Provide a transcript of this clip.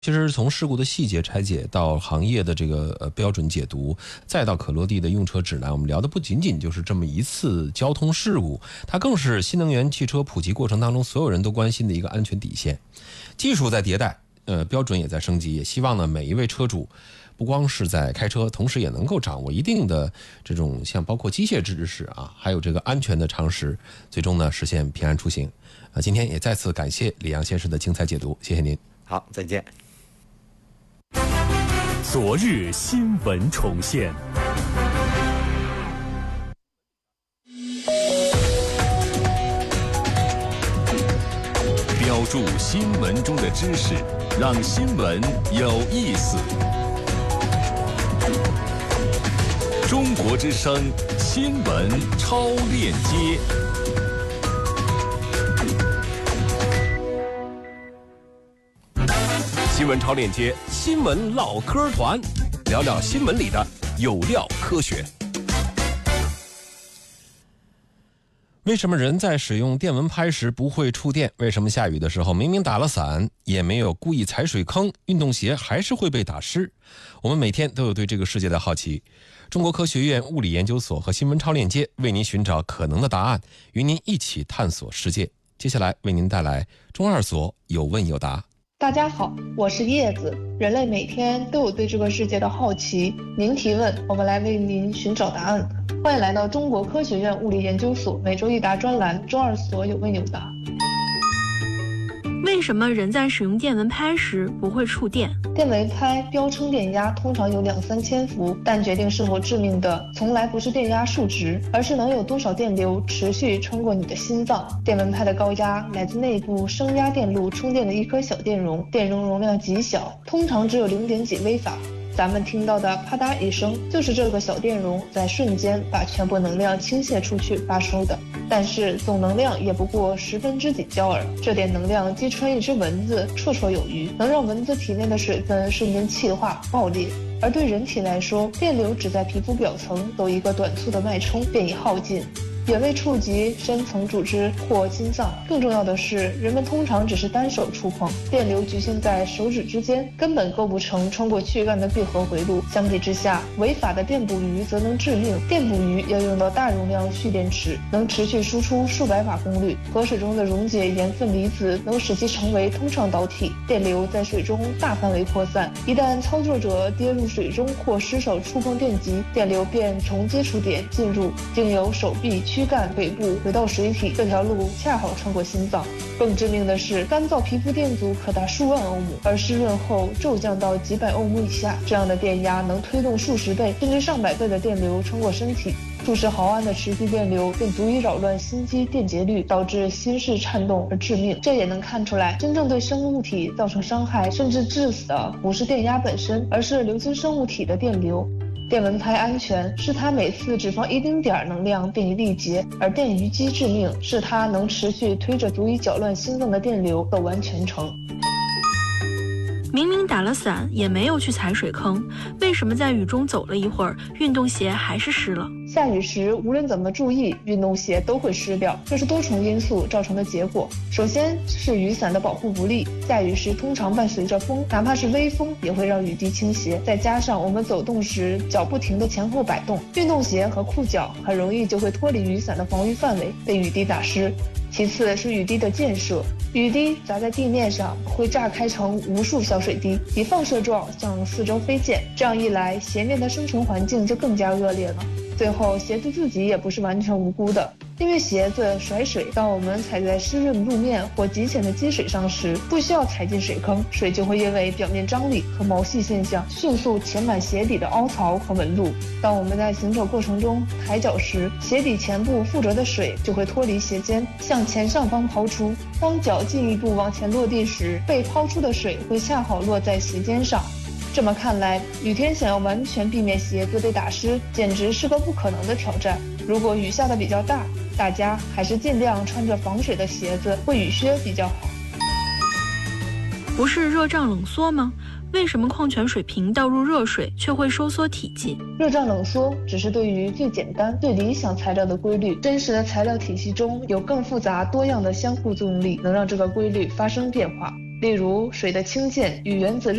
其实从事故的细节拆解到行业的这个标准解读，再到可落地的用车指南，我们聊的不仅仅就是这么一次交通事故，它更是新能源汽车普及过程当中所有人都关心的一个安全底线。技术在迭代，标准也在升级，也希望呢每一位车主不光是在开车，同时也能够掌握一定的这种像包括机械知识啊，还有这个安全的常识，最终呢实现平安出行。今天也再次感谢李阳先生的精彩解读，谢谢您。 好，再见。 昨日新闻重现，标注新闻中的知识，让新闻有意思。中国之声新闻超链接。新闻超链接，新闻唠嗑团，聊聊新闻里的有料科学。 为什么人在使用电蚊拍时不会触电？为什么下雨的时候明明打了伞，也没有故意踩水坑，运动鞋还是会被打湿？我们每天都有对这个世界的好奇。中国科学院物理研究所和新闻超链接为您寻找可能的答案，与您一起探索世界。接下来为您带来中二所有问有答。 大家好，我是叶子。人类每天都有对这个世界的好奇，您提问，我们来为您寻找答案。欢迎来到中国科学院物理研究所每周一答专栏中二所有问有答。 为什么人在使用电蚊拍时不会触电？ 电蚊拍标称电压通常有2-3千伏，但决定是否致命的从来不是电压数值，而是能有多少电流持续穿过你的心脏。电蚊拍的高压来自内部升压电路充电的一颗小电容，电容容量极小，通常只有0点几微法。咱们听到的啪嗒一声，就是这个小电容在瞬间把全部能量倾泻出去发出的。但是总能量也不过10分之几焦耳，这点能量击穿一只蚊子绰绰有余，能让蚊子体内的水分瞬间气化爆裂。而对人体来说，电流只在皮肤表层走一个短促的脉冲便已耗尽，也未触及深层组织或心脏。更重要的是，人们通常只是单手触碰，电流局限在手指之间，根本构不成穿过躯干的闭合回路。相比之下，违法的电捕鱼则能致命。电捕鱼要用到大容量蓄电池，能持续输出数百瓦功率。河水中的溶解盐分离子能使其成为通畅导体，电流在水中大范围扩散。一旦操作者跌入水中或失手触碰电极，电流便从接触点进入，经由手臂、躯干、腿部回到水体，这条路恰好穿过心脏。更致命的是，干燥皮肤电阻可达数万欧姆，而湿润后骤降到几百欧姆以下。这样的电压能推动数十倍甚至上百倍的电流穿过身体，数十毫安的持续电流便足以扰乱心肌电解率，导致心室颤动而致命。这也能看出来，真正对生物体造成伤害甚至致死的不是电压本身，而是流经生物体的电流。电蚊拍安全是它每次只放1丁点能量便已力竭，而电鱼机致命是它能持续推着足以搅乱心脏的电流走完全程。 明明打了伞，也没有去踩水坑，为什么在雨中走了一会儿，运动鞋还是湿了？ 下雨时无论怎么注意，运动鞋都会湿掉，这是多重因素造成的结果。首先是雨伞的保护不力，下雨时通常伴随着风，哪怕是微风也会让雨滴倾斜。再加上我们走动时脚不停地前后摆动，运动鞋和裤脚很容易就会脱离雨伞的防御范围，被雨滴打湿。其次是雨滴的溅射，雨滴砸在地面上会炸开成无数小水滴，以放射状向四周飞溅，这样一来，鞋面的生存环境就更加恶劣了。最后，鞋子自己也不是完全无辜的，因为鞋子甩水，当我们踩在湿润路面或极浅的积水上时，不需要踩进水坑，水就会因为表面张力和毛细现象迅速填满鞋底的凹槽和纹路。当我们在行走过程中抬脚时，鞋底前部附着的水就会脱离鞋尖，向前上方抛出。当脚进一步往前落地时，被抛出的水会恰好落在鞋尖上。这么看来，雨天想要完全避免鞋子被打湿，简直是个不可能的挑战。如果雨下的比较大，大家还是尽量穿着防水的鞋子或雨靴比较好。 不是热胀冷缩吗？为什么矿泉水瓶倒入热水却会收缩体积？ 热胀冷缩只是对于最简单、最理想材料的规律，真实的材料体系中有更复杂多样的相互作用力，能让这个规律发生变化。 例如水的氢键与原子